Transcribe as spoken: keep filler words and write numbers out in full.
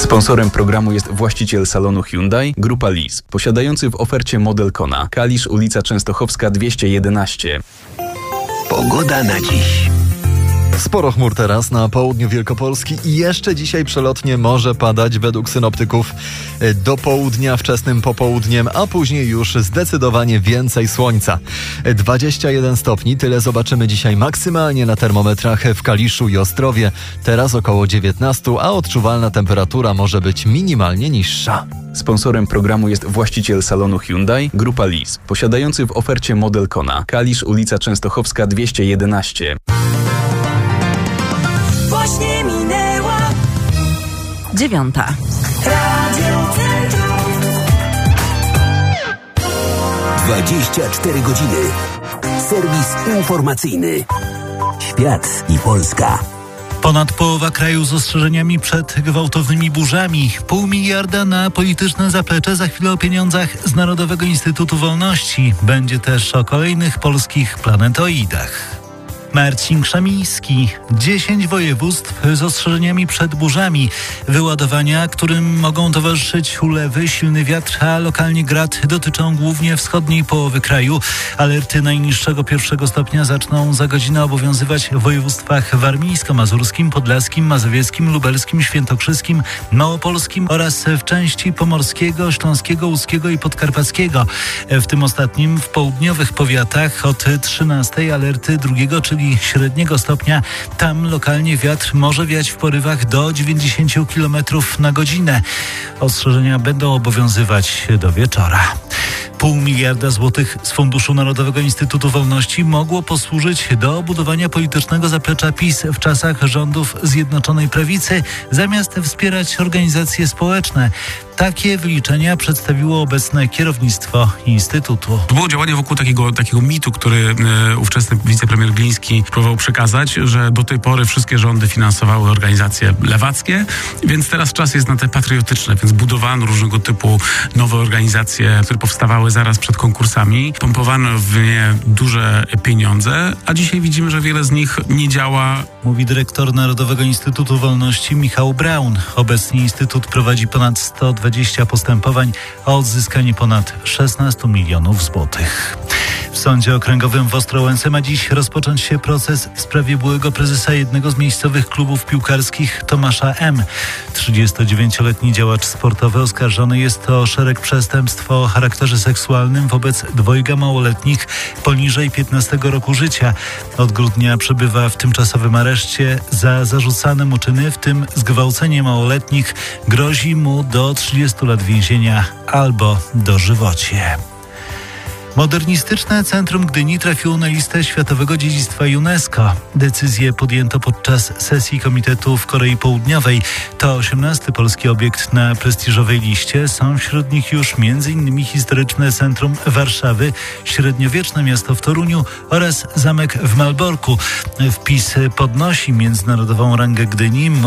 Sponsorem programu jest właściciel salonu Hyundai, Grupa Lis, posiadający w ofercie model Kona. Kalisz, ulica Częstochowska dwieście jedenaście. Pogoda na dziś. Sporo chmur teraz na południu Wielkopolski i jeszcze dzisiaj przelotnie może padać według synoptyków do południa, wczesnym popołudniem, a później już zdecydowanie więcej słońca. dwadzieścia jeden stopni, tyle zobaczymy dzisiaj maksymalnie na termometrach w Kaliszu i Ostrowie. Teraz około dziewiętnaście, a odczuwalna temperatura może być minimalnie niższa. Sponsorem programu jest właściciel salonu Hyundai, Grupa Lis, posiadający w ofercie model Kona. Kalisz, ulica Częstochowska dwieście jedenaście. Właśnie minęła dziewiąta. Radio Centrum. dwadzieścia cztery godziny. Serwis informacyjny. Świat i Polska. Ponad połowa kraju z ostrzeżeniami przed gwałtownymi burzami. Pół miliarda na polityczne zaplecze. Za chwilę o pieniądzach z Narodowego Instytutu Wolności. Będzie też o kolejnych polskich planetoidach. Marcin Krzemiński. Dziesięć województw z ostrzeżeniami przed burzami. Wyładowania, którym mogą towarzyszyć ulewy, silny wiatr, a lokalnie grad, dotyczą głównie wschodniej połowy kraju. Alerty najniższego pierwszego stopnia zaczną za godzinę obowiązywać w województwach warmińsko-mazurskim, podlaskim, mazowieckim, lubelskim, świętokrzyskim, małopolskim oraz w części pomorskiego, śląskiego, łódzkiego i podkarpackiego. W tym ostatnim w południowych powiatach od trzynastej alerty drugiego, czyli średniego stopnia. Tam lokalnie wiatr może wiać w porywach do dziewięćdziesiąt kilometrów na godzinę. Ostrzeżenia będą obowiązywać do wieczora. Pół miliarda złotych z Funduszu Narodowego Instytutu Wolności mogło posłużyć do budowania politycznego zaplecza PiS w czasach rządów Zjednoczonej Prawicy, zamiast wspierać organizacje społeczne. Takie wyliczenia przedstawiło obecne kierownictwo Instytutu. To było działanie wokół takiego, takiego mitu, który e, ówczesny wicepremier Gliński próbował przekazać, że do tej pory wszystkie rządy finansowały organizacje lewackie, więc teraz czas jest na te patriotyczne, więc budowano różnego typu nowe organizacje, które powstawały zaraz przed konkursami. Pompowano w nie duże pieniądze, a dzisiaj widzimy, że wiele z nich nie działa. Mówi dyrektor Narodowego Instytutu Wolności Michał Braun. Obecnie Instytut prowadzi ponad sto dwadzieścia postępowań o odzyskanie ponad szesnaście milionów złotych. W Sądzie Okręgowym w Ostrołęce ma dziś rozpocząć się proces w sprawie byłego prezesa jednego z miejscowych klubów piłkarskich Tomasza M. trzydziestodziewięcioletni działacz sportowy oskarżony jest o szereg przestępstw o charakterze seksualnym wobec dwojga małoletnich poniżej piętnastego roku życia. Od grudnia przebywa w tymczasowym areszcie. Za zarzucane mu czyny, w tym zgwałcenie małoletnich, grozi mu do trzydziestu lat więzienia albo dożywocie. Modernistyczne Centrum Gdyni trafiło na listę Światowego Dziedzictwa UNESCO. Decyzję podjęto podczas sesji Komitetu w Korei Południowej. To osiemnasty polski obiekt na prestiżowej liście. Są wśród nich już m.in. historyczne centrum Warszawy, średniowieczne miasto w Toruniu oraz zamek w Malborku. Wpis podnosi międzynarodową rangę Gdyni.